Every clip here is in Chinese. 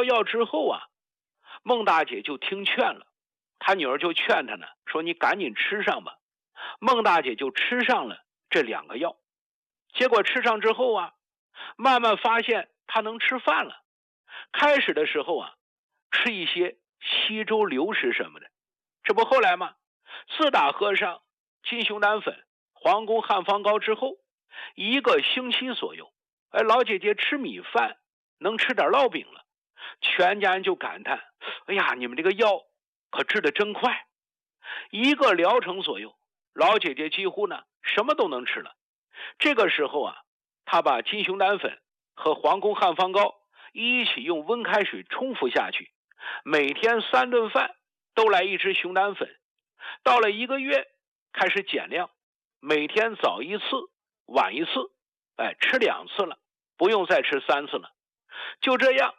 到药之后啊，孟大姐就听劝了，她女儿就劝她呢，说你赶紧吃上吧。孟大姐就吃上了这2个药，结果吃上之后啊，慢慢发现她能吃饭了。开始的时候啊，吃一些稀粥流食什么的，这不后来吗？自打喝上金熊胆粉、皇宫汉方膏之后，1个星期左右，老姐姐吃米饭能吃点烙饼了。全家人就感叹，哎呀，你们这个药可治得真快。1个疗程左右，老姐姐几乎呢什么都能吃了。这个时候啊，她把金熊胆粉和皇宫汉方膏一起用温开水冲服下去，每天3顿饭都来1支熊胆粉。到了1个月，开始减量，每天早1次晚1次，吃2次了，不用再吃3次了。就这样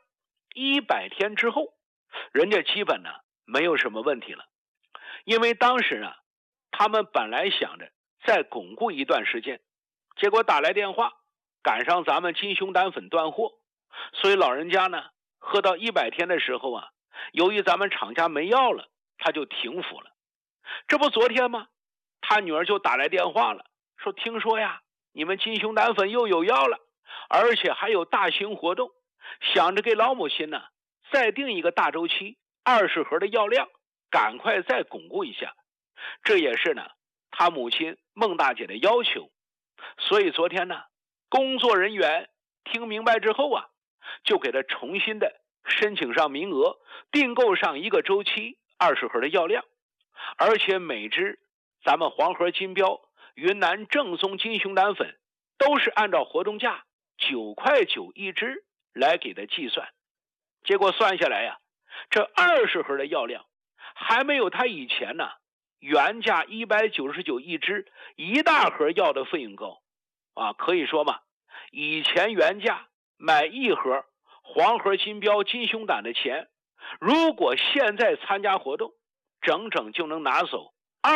100天之后，人家基本呢没有什么问题了。因为当时啊，他们本来想着再巩固一段时间，结果打来电话，赶上咱们金熊胆粉断货，所以老人家呢喝到100天的时候啊，由于咱们厂家没药了，他就停服了。这不昨天吗？他女儿就打来电话了，说听说呀，你们金熊胆粉又有药了，而且还有大型活动，想着给老母亲呢再定一个大周期20盒的药量，赶快再巩固一下。这也是呢他母亲孟大姐的要求。所以昨天呢，工作人员听明白之后啊，就给他重新的申请上名额，订购上1个周期20盒的药量。而且每支咱们黄河金标云南正宗金熊胆粉都是按照活动价9.9块1支来给他计算。结果算下来呀，这20盒的药量还没有他以前呢原价1991支1大盒药的费用高啊。可以说嘛，以前原价买1盒黄河金标金熊胆的钱，如果现在参加活动，整整就能拿走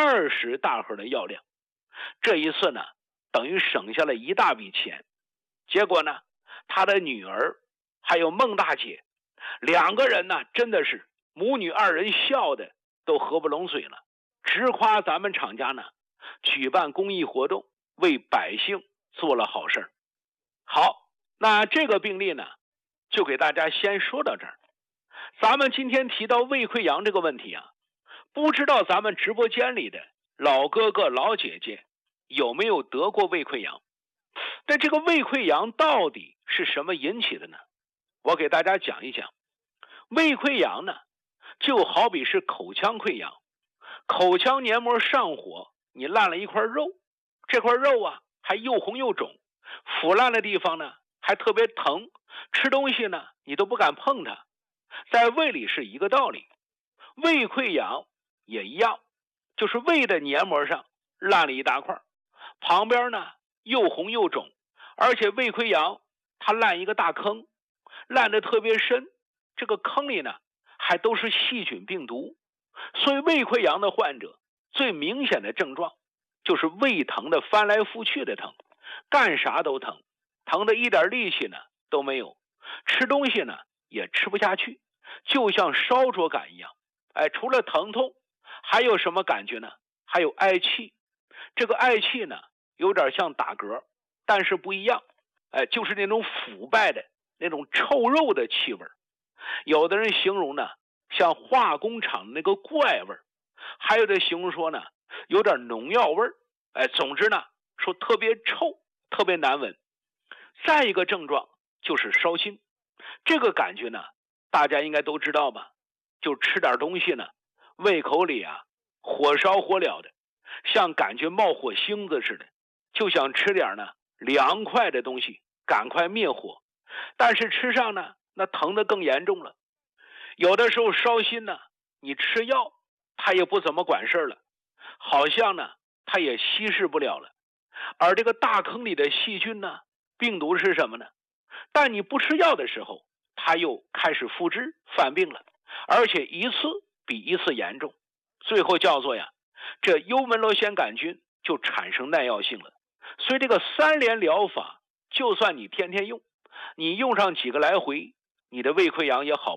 20大盒的药量。这一次呢，等于省下了一大笔钱。结果呢，他的女儿还有孟大姐2个人呢，真的是母女2人笑的都合不拢嘴了，直夸咱们厂家呢举办公益活动，为百姓做了好事。好，那这个病例呢，就给大家先说到这儿。咱们今天提到胃溃疡这个问题啊，不知道咱们直播间里的老哥哥老姐姐有没有得过胃溃疡？但这个胃溃疡到底是什么引起的呢？我给大家讲一讲。胃溃疡呢，就好比是口腔溃疡，口腔黏膜上火，你烂了一块肉，这块肉啊还又红又肿，腐烂的地方呢还特别疼，吃东西呢你都不敢碰它。在胃里是一个道理，胃溃疡也一样，就是胃的黏膜上烂了一大块，旁边呢又红又肿，而且胃溃疡它烂一个大坑，烂得特别深，这个坑里呢还都是细菌病毒。所以胃溃疡的患者最明显的症状就是胃疼的翻来覆去的疼，干啥都疼，疼得一点力气呢都没有，吃东西呢也吃不下去，就像烧灼感一样。除了疼痛还有什么感觉呢？还有嗳气。这个嗳气呢有点像打嗝，但是不一样，就是那种腐败的那种臭肉的气味。有的人形容呢像化工厂的那个怪味，还有的形容说呢有点农药味。总之呢说特别臭，特别难闻。再一个症状就是烧心，这个感觉呢大家应该都知道吧，就吃点东西呢胃口里啊火烧火燎的，像感觉冒火星子似的，就想吃点呢凉快的东西赶快灭火，但是吃上呢那疼得更严重了。有的时候烧心呢，你吃药它也不怎么管事了，好像呢它也稀释不了了。而这个大坑里的细菌呢，病毒是什么呢？但你不吃药的时候，它又开始复制犯病了，而且一次比一次严重，最后叫做呀这幽门螺旋杆菌就产生耐药性了。所以这个3联疗法就算你天天用，你用上几个来回，你的胃溃疡也好